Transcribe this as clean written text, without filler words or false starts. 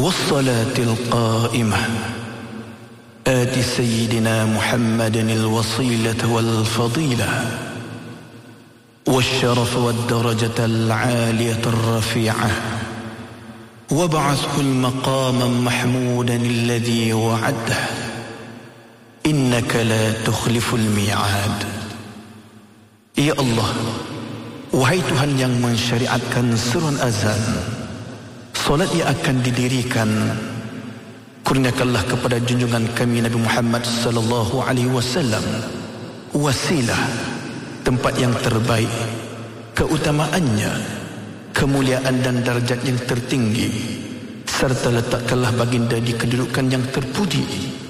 والصلاة القائمة آت سيدنا محمد الوصيلة والفضيلة والشرف والدرجة العالية الرفيعة وابعثه المقاما محمودا الذي وعده إنك لا تخلف الميعاد. Ya Allah, wahai Tuhan yang mensyariatkan seruan azan, solat yang akan didirikan, kurniakanlah kepada junjungan kami Nabi Muhammad sallallahu alaihi wasallam wasilah, tempat yang terbaik, keutamaannya, kemuliaan dan darjat yang tertinggi, serta letakkanlah baginda di kedudukan yang terpuji